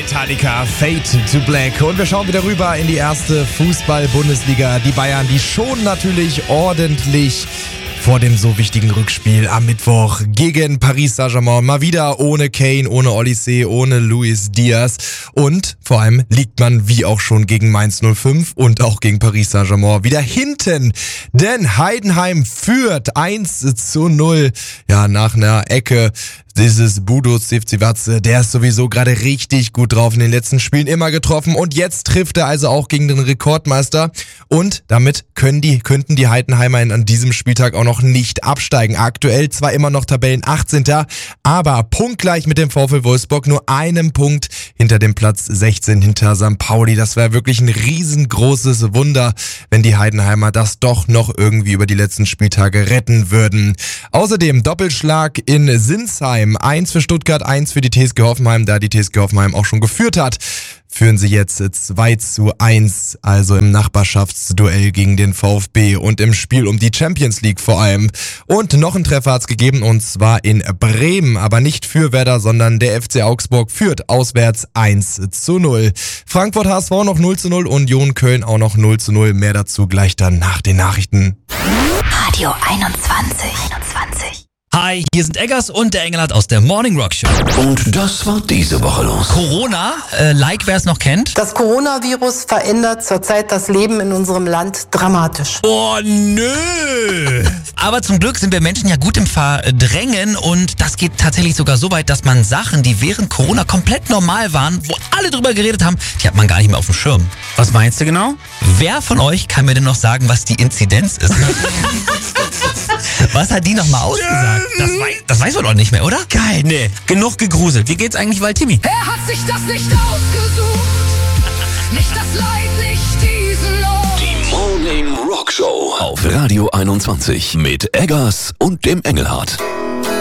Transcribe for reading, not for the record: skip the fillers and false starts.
Metallica, Fade to Black. Und wir schauen wieder rüber in die erste Fußball-Bundesliga. Die Bayern, die schonen natürlich ordentlich vor dem so wichtigen Rückspiel am Mittwoch gegen Paris Saint-Germain. Mal wieder ohne Kane, ohne Olise, ohne Luis Diaz. Und vor allem liegt man, wie auch schon gegen Mainz 05 und auch gegen Paris Saint-Germain, wieder hinten. Denn Heidenheim führt 1-0. Ja, nach einer Ecke. Dieses Budo Civcivazze, der ist sowieso gerade richtig gut drauf in den letzten Spielen, immer getroffen und jetzt trifft er also auch gegen den Rekordmeister und damit könnten die Heidenheimer an diesem Spieltag auch noch nicht absteigen. Aktuell zwar immer noch Tabellen 18. aber punktgleich mit dem VfL Wolfsburg, nur einem Punkt hinter dem Platz 16 hinter St. Pauli. Das wäre wirklich ein riesengroßes Wunder, wenn die Heidenheimer das doch noch irgendwie über die letzten Spieltage retten würden. Außerdem Doppelschlag in Sinsheim. 1 für Stuttgart, 1 für die TSG Hoffenheim, da die TSG Hoffenheim auch schon geführt hat. Führen sie jetzt 2-1, also im Nachbarschaftsduell gegen den VfB und im Spiel um die Champions League vor allem. Und noch einen Treffer hat's gegeben und zwar in Bremen, aber nicht für Werder, sondern der FC Augsburg führt auswärts 1-0. Frankfurt HSV noch 0-0, Union Köln auch noch 0-0. Mehr dazu gleich dann nach den Nachrichten. Radio 21. Hi, hier sind Eggers und der Engelhardt aus der Morning Rock Show. Und das war diese Woche los. Corona, wer es noch kennt. Das Coronavirus verändert zurzeit das Leben in unserem Land dramatisch. Oh nö! Aber zum Glück sind wir Menschen ja gut im Verdrängen und das geht tatsächlich sogar so weit, dass man Sachen, die während Corona komplett normal waren, wo alle drüber geredet haben, die hat man gar nicht mehr auf dem Schirm. Was meinst du genau? Wer von euch kann mir denn noch sagen, was die Inzidenz ist? Was hat die nochmal ausgesagt? Das weiß man doch nicht mehr, oder? Geil, nee. Genug gegruselt. Wie geht's eigentlich Waldtimi? Er hat sich das nicht ausgesucht. Nicht das Leid, nicht diesen Lohn. Die Morning Rock Show auf Radio 21 mit Eggers und dem Engelhardt.